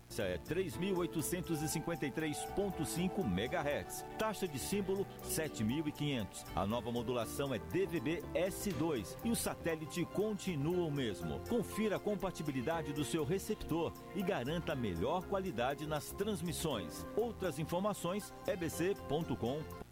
Essa é 3.853.5 MHz. Taxa de símbolo 7.500. A nova modulação é DVB-S2 e o satélite continua o mesmo. Confira a compatibilidade do seu receptor e garanta melhor qualidade nas transmissões. Outras informações, ebc.com.br.